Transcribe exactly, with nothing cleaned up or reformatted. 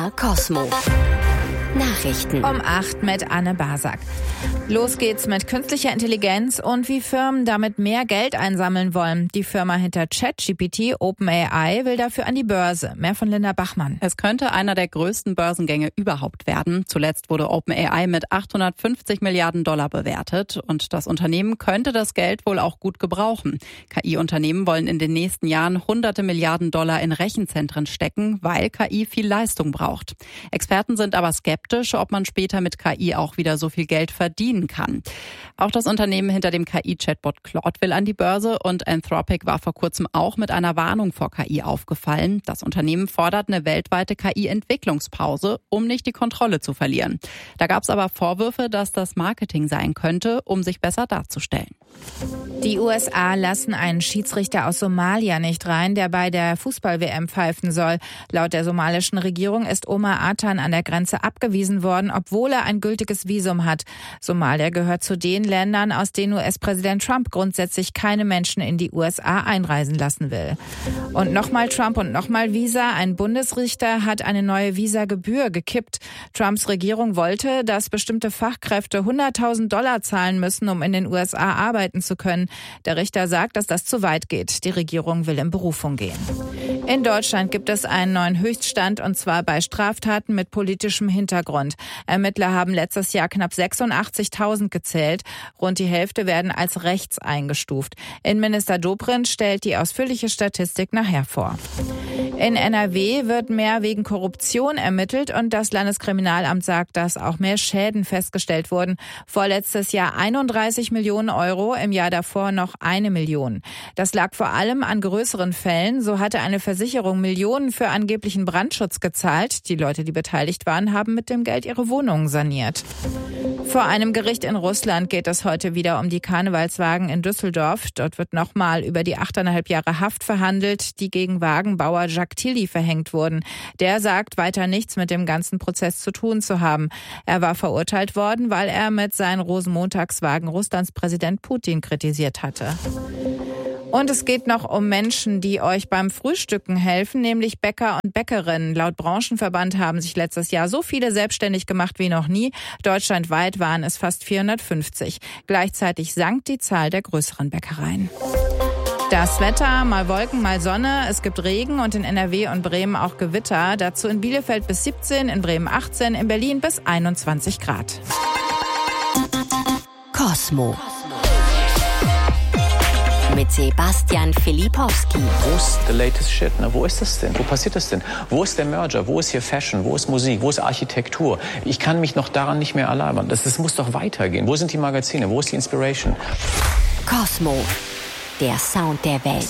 Cosmo. Nachrichten. Um acht mit Anne Basak. Los geht's mit künstlicher Intelligenz und wie Firmen damit mehr Geld einsammeln wollen. Die Firma hinter ChatGPT, OpenAI, will dafür an die Börse. Mehr von Linda Bachmann. Es könnte einer der größten Börsengänge überhaupt werden. Zuletzt wurde OpenAI mit achthundertfünfzig Milliarden Dollar bewertet. Und das Unternehmen könnte das Geld wohl auch gut gebrauchen. K I-Unternehmen wollen in den nächsten Jahren hunderte Milliarden Dollar in Rechenzentren stecken, weil K I viel Leistung braucht. Experten sind aber skeptisch, ob man später mit K I auch wieder so viel Geld verdienen kann. Auch das Unternehmen hinter dem K I-Chatbot Claude will an die Börse und Anthropic war vor kurzem auch mit einer Warnung vor K I aufgefallen. Das Unternehmen fordert eine weltweite K I-Entwicklungspause, um nicht die Kontrolle zu verlieren. Da gab es aber Vorwürfe, dass das Marketing sein könnte, um sich besser darzustellen. Die U S A lassen einen Schiedsrichter aus Somalia nicht rein, der bei der Fußball-W M pfeifen soll. Laut der somalischen Regierung ist Omar Atan an der Grenze abgewiesen worden, obwohl er ein gültiges Visum hat. Somalia gehört zu den Ländern, aus denen U S-Präsident Trump grundsätzlich keine Menschen in die U S A einreisen lassen will. Und nochmal Trump und nochmal Visa. Ein Bundesrichter hat eine neue Visagebühr gekippt. Trumps Regierung wollte, dass bestimmte Fachkräfte hunderttausend Dollar zahlen müssen, um in den U S A arbeiten zu können. Der Richter sagt, dass das zu weit geht. Die Regierung will in Berufung gehen. In Deutschland gibt es einen neuen Höchststand, und zwar bei Straftaten mit politischem Hintergrund. Ermittler haben letztes Jahr knapp sechsundachtzigtausend gezählt. Rund die Hälfte werden als rechts eingestuft. Innenminister Dobrindt stellt die ausführliche Statistik nachher vor. In N R W wird mehr wegen Korruption ermittelt und das Landeskriminalamt sagt, dass auch mehr Schäden festgestellt wurden. Vorletztes Jahr einunddreißig Millionen Euro, im Jahr davor noch eine Million. Das lag vor allem an größeren Fällen. So hatte eine Versicherung Millionen für angeblichen Brandschutz gezahlt. Die Leute, die beteiligt waren, haben mit dem Geld ihre Wohnungen saniert. Vor einem Gericht in Russland geht es heute wieder um die Karnevalswagen in Düsseldorf. Dort wird nochmal über die achteinhalb Jahre Haft verhandelt, die gegen Wagenbauer Jacques Tilly verhängt wurden. Der sagt, weiter nichts mit dem ganzen Prozess zu tun zu haben. Er war verurteilt worden, weil er mit seinen Rosenmontagswagen Russlands Präsident Putin kritisiert hatte. Und es geht noch um Menschen, die euch beim Frühstücken helfen, nämlich Bäcker und Bäckerinnen. Laut Branchenverband haben sich letztes Jahr so viele selbstständig gemacht wie noch nie. Deutschlandweit waren es fast vierhundertfünfzig. Gleichzeitig sank die Zahl der größeren Bäckereien. Das Wetter, mal Wolken, mal Sonne. Es gibt Regen und in N R W und Bremen auch Gewitter. Dazu in Bielefeld bis siebzehn, in Bremen achtzehn, in Berlin bis einundzwanzig Grad. Cosmo. Mit Sebastian Filipowski. Wo ist the latest shit? Ne? Wo ist das denn? Wo passiert das denn? Wo ist der Merger? Wo ist hier Fashion? Wo ist Musik? Wo ist Architektur? Ich kann mich noch daran nicht mehr erlabern. Das, das muss doch weitergehen. Wo sind die Magazine? Wo ist die Inspiration? Cosmo. Der Sound der Welt.